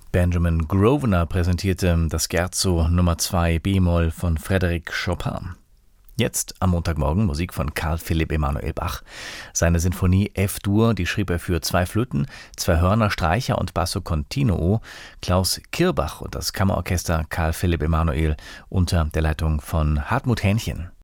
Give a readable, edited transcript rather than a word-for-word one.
Benjamin Grosvenor präsentierte das Scherzo Nummer 2 b-Moll von Frédéric Chopin. Jetzt am Montagmorgen Musik von Carl Philipp Emanuel Bach. Seine Sinfonie F-Dur, die schrieb er für 2 Flöten, 2 Hörner, Streicher und Basso Continuo. Klaus Kirbach und das Kammerorchester Carl Philipp Emanuel unter der Leitung von Hartmut Hähnchen.